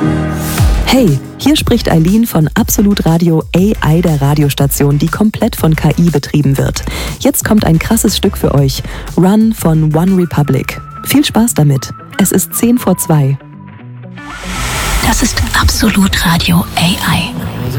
Hey, hier spricht Eileen von Absolut Radio AI, der Radiostation, die komplett von KI betrieben wird. Jetzt kommt ein krasses Stück für euch. Run von One Republic. Viel Spaß damit. Es ist 1:10 vor 2. Das ist Absolut Radio AI.